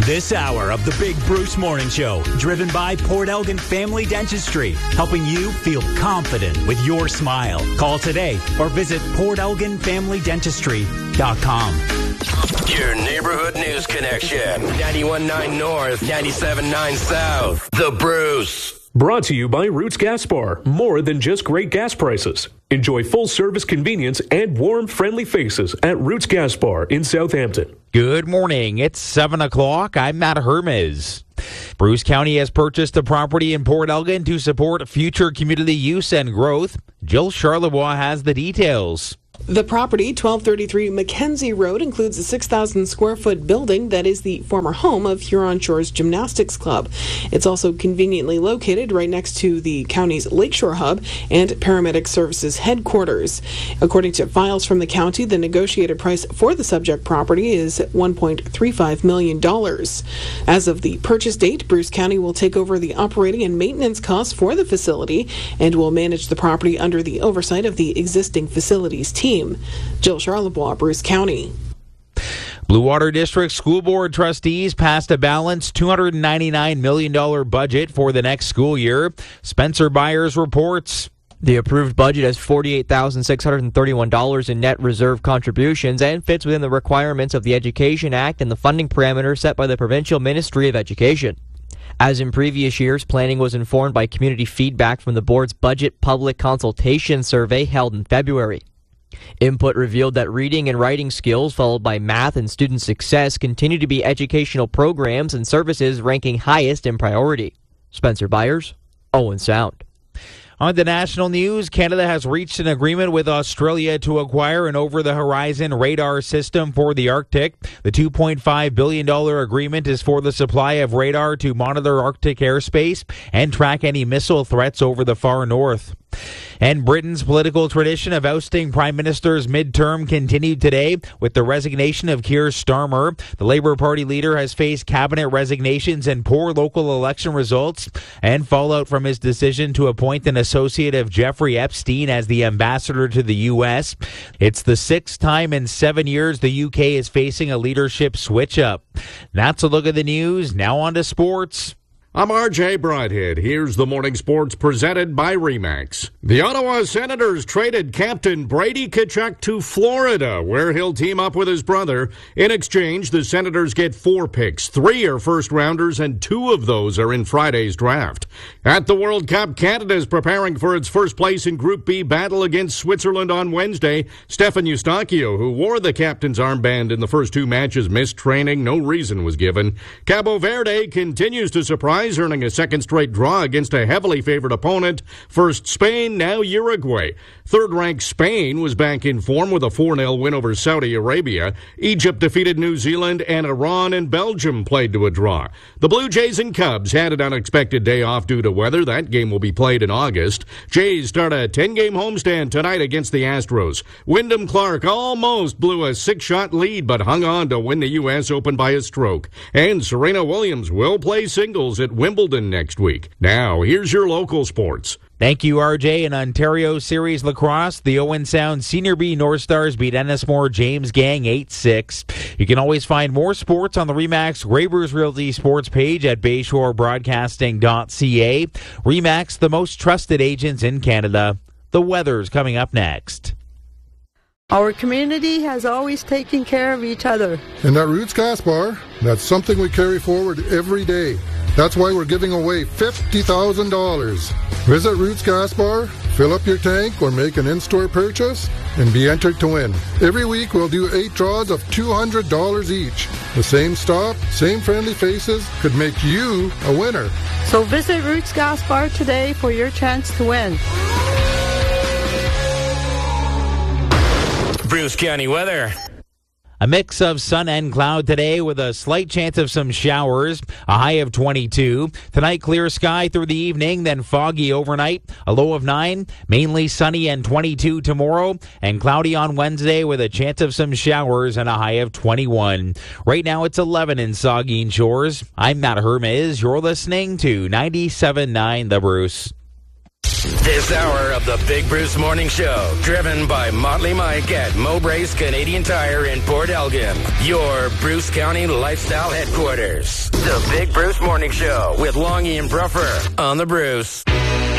This hour of the Big Bruce Morning Show, driven by Port Elgin Family Dentistry, helping you feel confident with your smile. Call today or visit portelginfamilydentistry.com. Your neighborhood news connection. 91.9 North, 97.9 South. The Bruce. Brought to you by Roots Gas Bar. More than just great gas prices. Enjoy full-service convenience and warm, friendly faces at Roots Gas Bar in Southampton. Good morning. It's 7 o'clock. I'm Matt Hermes. Bruce County has purchased a property in Port Elgin to support future community use and growth. Jill Charlebois has the details. The property, 1233 Mackenzie Road, includes a 6,000 square foot building that is the former home of Huron Shores Gymnastics Club. It's also conveniently located right next to the county's Lakeshore Hub and Paramedic Services headquarters. According to files from the county, the negotiated price for the subject property is $1.35 million. As of the purchase date, Bruce County will take over the operating and maintenance costs for the facility and will manage the property under the oversight of the existing facilities team. Jill Charlebois, Bruce County. Blue Water District School Board trustees passed a balanced $299 million budget for the next school year. Spencer Byers reports. The approved budget has $48,631 in net reserve contributions and fits within the requirements of the Education Act and the funding parameters set by the Provincial Ministry of Education. As in previous years, planning was informed by community feedback from the board's budget public consultation survey held in February. Input revealed that reading and writing skills, followed by math and student success, continue to be educational programs and services ranking highest in priority. Spencer Byers, Owen Sound. On the national news, Canada has reached an agreement with Australia to acquire an over-the-horizon radar system for the Arctic. The $2.5 billion agreement is for the supply of radar to monitor Arctic airspace and track any missile threats over the far north. And Britain's political tradition of ousting prime ministers midterm continued today with the resignation of Keir Starmer. The Labour Party leader has faced cabinet resignations and poor local election results and fallout from his decision to appoint an associate of Jeffrey Epstein as the ambassador to the U.S. It's the sixth time in 7 years the UK is facing a leadership switch-up. That's a look at the news. Now on to sports. I'm RJ Broadhead. Here's the morning sports presented by RE/MAX. The Ottawa Senators traded captain Brady Tkachuk to Florida, where he'll team up with his brother. In exchange, the Senators get 4 picks. 3 are first-rounders, and 2 of those are in Friday's draft. At the World Cup, Canada is preparing for its first place in Group B battle against Switzerland on Wednesday. Stefan Eustáquio, who wore the captain's armband in the first 2 matches, missed training. No reason was given. Cabo Verde continues to surprise, earning a second straight draw against a heavily favored opponent. First Spain, now Uruguay. Third-ranked Spain was back in form with a 4-0 win over Saudi Arabia. Egypt defeated New Zealand, and Iran and Belgium played to a draw. The Blue Jays and Cubs had an unexpected day off due to weather. That game will be played in August. Jays start a 10-game homestand tonight against the Astros. Wyndham Clark almost blew a 6-shot lead, but hung on to win the U.S. Open by a stroke. And Serena Williams will play singles at Wimbledon next week. Now, here's your local sports. Thank you, RJ. In Ontario Series Lacrosse, the Owen Sound Senior B North Stars beat Ennismore James Gang 8-6. You can always find more sports on the RE/MAX Graybers Realty Sports page at bayshorebroadcasting.ca. RE/MAX, the most trusted agents in Canada. The weather's coming up next. Our community has always taken care of each other. And at Roots Gas Bar, that's something we carry forward every day. That's why we're giving away $50,000. Visit Roots Gas Bar, fill up your tank, or make an in-store purchase, and be entered to win. Every week we'll do 8 draws of $200 each. The same stop, same friendly faces could make you a winner. So visit Roots Gas Bar today for your chance to win. Bruce County weather. A mix of sun and cloud today with a slight chance of some showers, a high of 22. Tonight, clear sky through the evening, then foggy overnight, a low of 9. Mainly sunny and 22 tomorrow, and cloudy on Wednesday with a chance of some showers and a high of 21. Right now, it's 11 in Saugeen Shores. I'm Matt Hermes. You're listening to 97.9 The Bruce. This hour of the Big Bruce Morning Show, driven by Motley Mike at Mowbray's Canadian Tire in Port Elgin, your Bruce County lifestyle headquarters. The Big Bruce Morning Show with Longy and Bruffer on the Bruce.